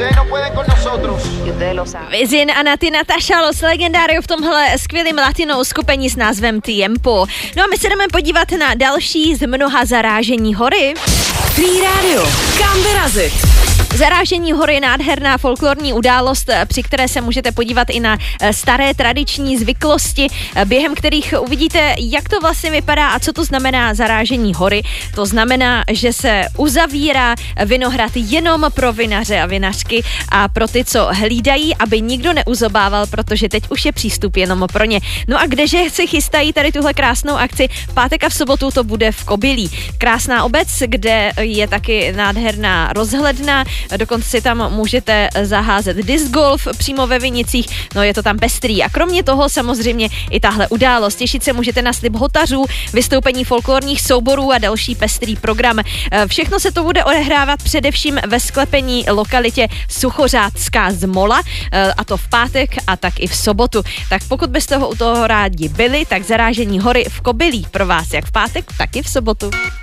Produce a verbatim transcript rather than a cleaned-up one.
Vizin a Nati Natasha Los Legendario v tomhle skvělým latino uskupení s názvem Tiempo. No a my se jdeme podívat na další z mnoha zarážení hory. Free Radio. Kam vyrazit? Zarážení hory je nádherná folklorní událost, při které se můžete podívat i na staré tradiční zvyklosti, během kterých uvidíte, jak to vlastně vypadá a co to znamená zarážení hory. To znamená, že se uzavírá vinohrad jenom pro vinaře a vinařky a pro ty, co hlídají, aby nikdo neuzobával, protože teď už je přístup jenom pro ně. No a kdeže se chystají tady tuhle krásnou akci? V pátek a v sobotu to bude v Kobylí. Krásná obec, kde je taky nádherná rozhledna, dokonce si tam můžete zaházet disc golf přímo ve Vinicích, no je to tam pestrý. A kromě toho samozřejmě i tahle událost. Těšit se můžete na slib hotařů, vystoupení folklorních souborů a další pestrý program. Všechno se to bude odehrávat především ve sklepení lokalitě Suchořádská Zmola, a to v pátek a tak i v sobotu. Tak pokud byste toho u toho rádi byli, tak zarážení hory v Kobylí pro vás jak v pátek, tak i v sobotu.